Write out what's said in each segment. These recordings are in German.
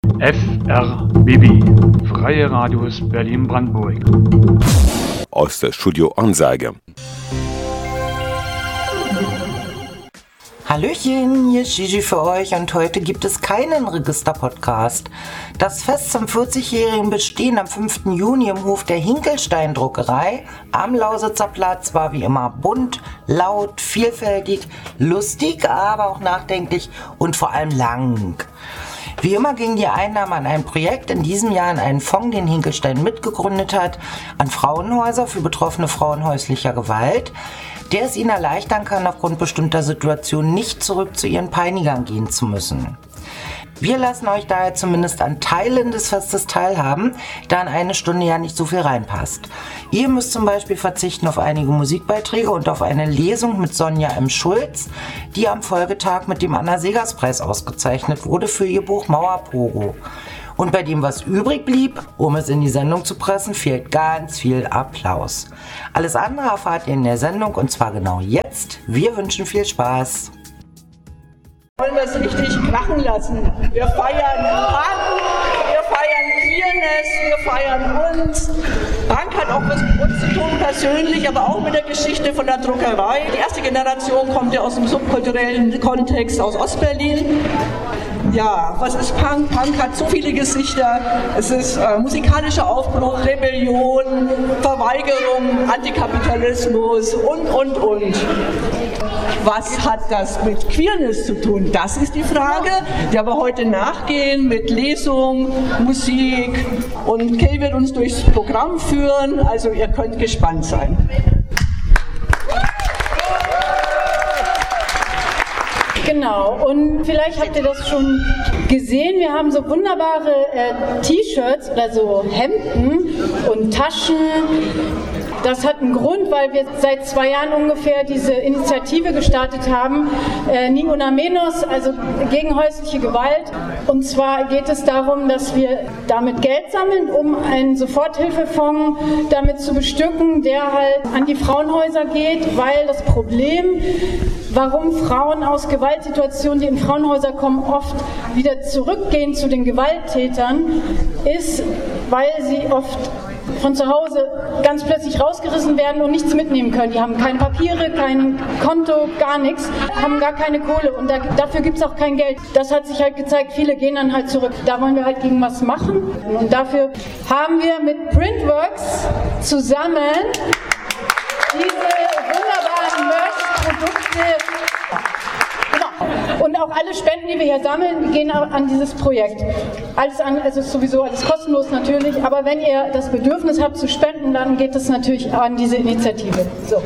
FRBB, Freie Radios Berlin-Brandenburg. Aus der Studioansage. Hallöchen, hier ist Gigi für euch und heute gibt es keinen Register-Podcast. Das Fest zum 40-jährigen Bestehen am 5. Juni im Hof der Hinkelstein-Druckerei am Lausitzer Platz war wie immer bunt, laut, vielfältig, lustig, aber auch nachdenklich und vor allem lang. Wie immer ging die Einnahme an ein Projekt in diesem Jahr an einen Fonds, den Hinkelstein mitgegründet hat, an Frauenhäuser für betroffene Frauen häuslicher Gewalt, der es ihnen erleichtern kann, aufgrund bestimmter Situationen nicht zurück zu ihren Peinigern gehen zu müssen. Wir lassen euch daher zumindest an Teilen des Festes teilhaben, da in eine Stunde ja nicht so viel reinpasst. Ihr müsst zum Beispiel verzichten auf einige Musikbeiträge und auf eine Lesung mit Sonja M. Schulz, die am Folgetag mit dem Anna-Segers-Preis ausgezeichnet wurde für ihr Buch Mauerpogo. Und bei dem, was übrig blieb, um es in die Sendung zu pressen, fehlt ganz viel Applaus. Alles andere erfahrt ihr in der Sendung und zwar genau jetzt. Wir wünschen viel Spaß. Wir wollen das richtig krachen lassen. Wir feiern Punk, wir feiern Queerness, wir feiern uns. Punk hat auch was mit uns zu tun, persönlich, aber auch mit der Geschichte von der Druckerei. Die erste Generation kommt ja aus dem subkulturellen Kontext aus Ostberlin. Ja, was ist Punk? Punk hat so viele Gesichter. Es ist musikalischer Aufbruch, Rebellion, Verweigerung, Antikapitalismus und. Was hat das mit Queerness zu tun? Das ist die Frage, der wir heute nachgehen mit Lesung, Musik und Kay wird uns durchs Programm führen, also ihr könnt gespannt sein. Genau, und vielleicht habt ihr das schon gesehen, wir haben so wunderbare T-Shirts oder so Hemden und Taschen. Das hat einen Grund, weil wir seit 2 Jahren ungefähr diese Initiative gestartet haben, Ni Una Menos, also gegen häusliche Gewalt. Und zwar geht es darum, dass wir damit Geld sammeln, um einen Soforthilfefonds damit zu bestücken, der halt an die Frauenhäuser geht, weil das Problem, warum Frauen aus Gewaltsituationen, die in Frauenhäuser kommen, oft wieder zurückgehen zu den Gewalttätern, ist, weil sie oft von zu Hause ganz plötzlich rausgerissen werden und nichts mitnehmen können. Die haben keine Papiere, kein Konto, gar nichts, haben gar keine Kohle und dafür gibt es auch kein Geld. Das hat sich halt gezeigt, viele gehen dann halt zurück. Da wollen wir halt gegen was machen und dafür haben wir mit Printworks zusammen diese wunderbaren Merch-Produkte. Und auch alle Spenden, die wir hier sammeln, gehen an dieses Projekt. Es ist sowieso alles kostenlos natürlich, aber wenn ihr das Bedürfnis habt zu spenden, dann geht es natürlich an diese Initiative.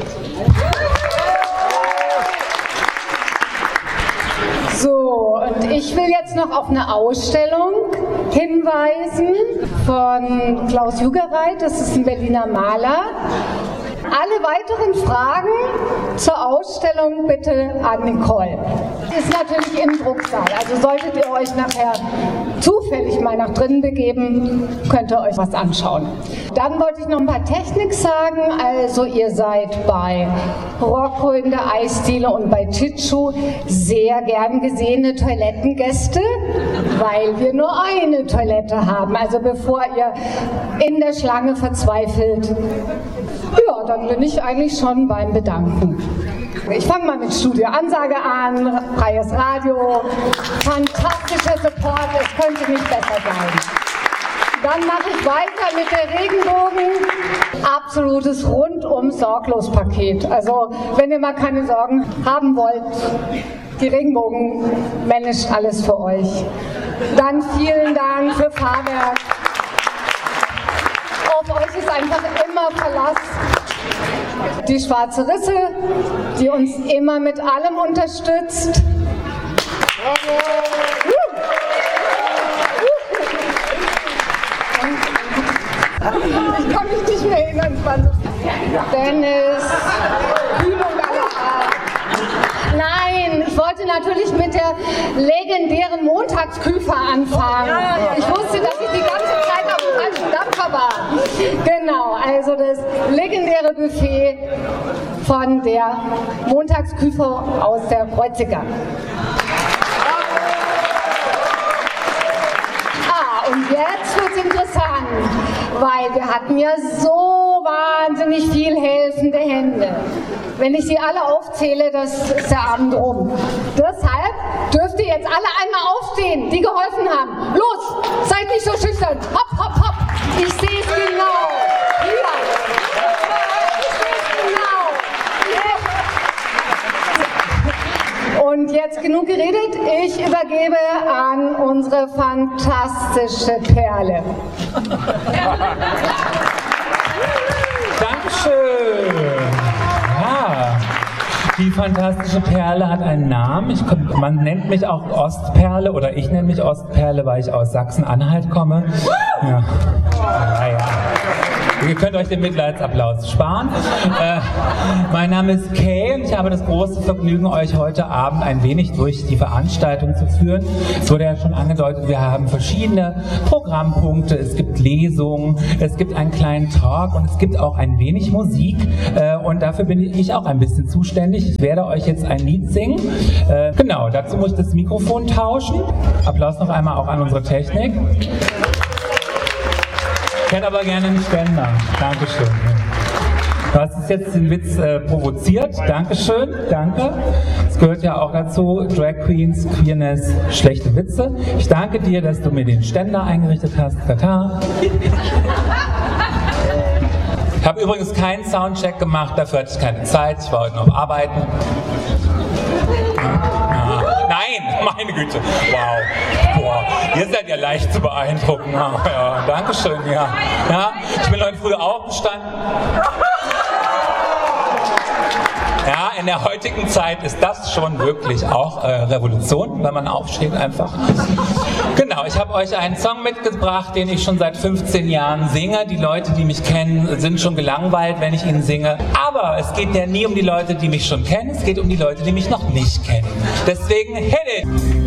So, und ich will jetzt noch auf eine Ausstellung hinweisen von Klaus Jugereit, das ist ein Berliner Maler. Alle weiteren Fragen zur Ausstellung bitte an Nicole. Ist natürlich im Drucksaal, also solltet ihr euch nachher zufällig mal nach drinnen begeben, könnt ihr euch was anschauen. Dann wollte ich noch ein paar Technik sagen, also ihr seid bei Rocco in der Eisdiele und bei Chichu sehr gern gesehene Toilettengäste, weil wir nur eine Toilette haben, also bevor ihr in der Schlange verzweifelt. Ja, dann bin ich eigentlich schon beim Bedanken. Ich fange mal mit Studioansage an, freies Radio, fantastischer Support, es könnte nicht besser sein. Dann mache ich weiter mit der Regenbogen, absolutes Rundum-Sorglos-Paket. Also wenn ihr mal keine Sorgen haben wollt, die Regenbogen managt alles für euch. Dann vielen Dank für Fahrwerk. Auf euch ist einfach immer Verlass. Die Schwarze Risse, die uns immer mit allem unterstützt. Ich kann mich nicht mehr erinnern, Dennis, Übung aller Art. Nein, ich wollte natürlich mit der legendären Montagsküfer anfangen. Ich wusste, dass ich die ganze Zeit auf dem falschen Dampfer war. Genau, also das legendäre Buffet von der Montagsküfer aus der Kreuziger. Und jetzt wird's interessant, weil wir hatten ja so wahnsinnig viel helfende Hände. Wenn ich sie alle aufzähle, das ist der Abend rum. Deshalb dürft ihr jetzt alle einmal aufstehen, die geholfen haben. Los, seid nicht so schüchtern. Hopp, hopp, hopp. Ich sehe es genau. Hier. Ich sehe es genau. Und jetzt genug geredet. Ich übergebe an unsere fantastische Perle. Dankeschön. Ja, die fantastische Perle hat einen Namen. Man nennt mich auch Ostperle oder ich nenne mich Ostperle, weil ich aus Sachsen-Anhalt komme. Ja. Naja. Ihr könnt euch den Mitleidsapplaus sparen. Mein Name ist Kay und ich habe das große Vergnügen, euch heute Abend ein wenig durch die Veranstaltung zu führen. Es wurde ja schon angedeutet, wir haben verschiedene Programmpunkte, es gibt Lesungen, es gibt einen kleinen Talk und es gibt auch ein wenig Musik. Und dafür bin ich auch ein bisschen zuständig. Ich werde euch jetzt ein Lied singen. Genau, dazu muss ich das Mikrofon tauschen. Applaus noch einmal auch an unsere Technik. Ich hätte aber gerne einen Ständer. Dankeschön. Du hast jetzt den Witz provoziert. Dankeschön. Danke. Es gehört ja auch dazu. Drag Queens, Queerness, schlechte Witze. Ich danke dir, dass du mir den Ständer eingerichtet hast. Tata. Ich habe übrigens keinen Soundcheck gemacht. Dafür hatte ich keine Zeit. Ich war heute noch arbeiten. Nein, meine Güte. Wow. Boah, ihr seid ja leicht zu beeindrucken. Ja, Dankeschön, ja. Ich bin heute früh aufgestanden. Ja, in der heutigen Zeit ist das schon wirklich auch Revolution, wenn man aufsteht einfach. Genau, ich habe euch einen Song mitgebracht, den ich schon seit 15 Jahren singe. Die Leute, die mich kennen, sind schon gelangweilt, wenn ich ihn singe. Aber es geht ja nie um die Leute, die mich schon kennen, es geht um die Leute, die mich noch nicht kennen. Deswegen hit it!